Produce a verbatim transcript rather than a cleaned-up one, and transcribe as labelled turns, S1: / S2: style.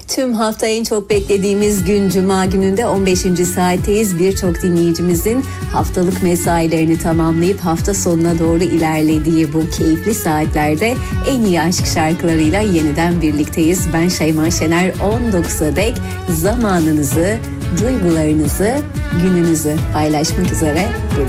S1: Tüm hafta en çok beklediğimiz gün Cuma gününde on beşinci saatteyiz. Birçok dinleyicimizin haftalık mesailerini tamamlayıp hafta sonuna doğru ilerlediği bu keyifli saatlerde en iyi aşk şarkılarıyla yeniden birlikteyiz. Ben Şeyma Şener. on dokuza dek zamanınızı, duygularınızı, gününüzü paylaşmak üzere